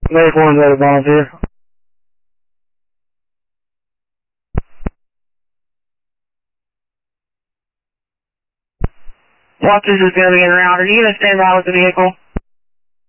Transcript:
Make one's at a volunteer. Walters is going to be en route. Are you going to stand by with the vehicle?